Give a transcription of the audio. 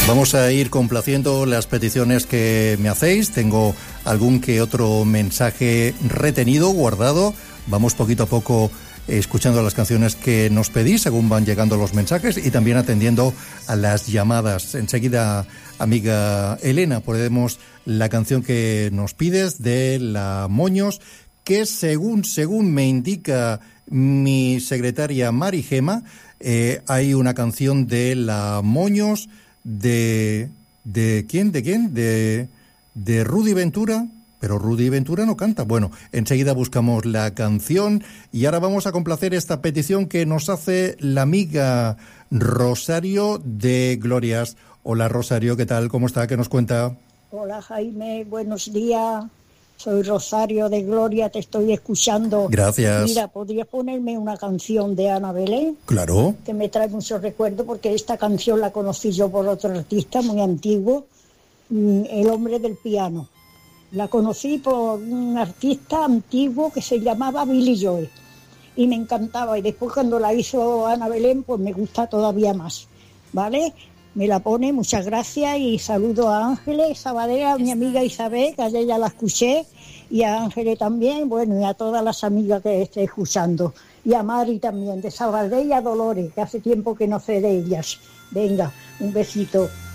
Vamos a ir complaciendo las peticiones que me hacéis. Tengo algún que otro mensaje retenido, guardado. Vamos poquito a poco escuchando las canciones que nos pedís según van llegando los mensajes y también atendiendo a las llamadas. Enseguida, amiga Elena, ponemos la canción que nos pides de La Moños, que según me indica mi secretaria Mari Gema, hay una canción de La Moños ¿De quién? ¿De Rudy Ventura? Pero Rudy Ventura no canta. Bueno, enseguida buscamos la canción y ahora vamos a complacer esta petición que nos hace la amiga Rosario de Glorias. Hola Rosario, ¿qué tal? ¿Cómo está? ¿Qué nos cuenta? Hola Jaime, buenos días. Soy Rosario de Gloria, te estoy escuchando. Gracias. Mira, ¿podrías ponerme una canción de Ana Belén? Claro. Que me trae muchos recuerdos, porque esta canción la conocí yo por otro artista muy antiguo, El Hombre del Piano. La conocí por un artista antiguo que se llamaba Billy Joel. Y me encantaba. Y después cuando la hizo Ana Belén, pues me gusta todavía más. ¿Vale? Me la pone, muchas gracias, y saludo a Ángeles Sabadell, a mi amiga Isabel, que ayer ya la escuché, y a Ángeles también, bueno, y a todas las amigas que esté escuchando, y a Mari también, de Sabadell, y a Dolores, que hace tiempo que no sé de ellas. Venga, un besito.